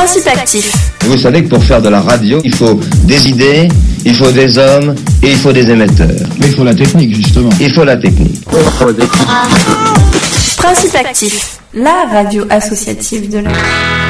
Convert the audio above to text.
Principe actif. Vous savez que pour faire de la radio, il faut des idées, il faut des hommes et il faut des émetteurs. Mais il faut la technique, justement. Il faut la technique. Principe actif, la radio associative de la...